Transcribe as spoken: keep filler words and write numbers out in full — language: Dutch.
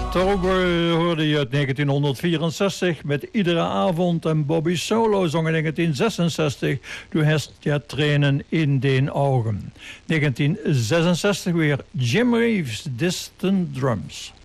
Togo hoorde je uit negentienhonderdvierenzestig met Iedere Avond en Bobby Solo zong in negentien zesenzestig Du hast ja Tränen in den Augen. negentien zesenzestig weer Jim Reeves, Distant Drums.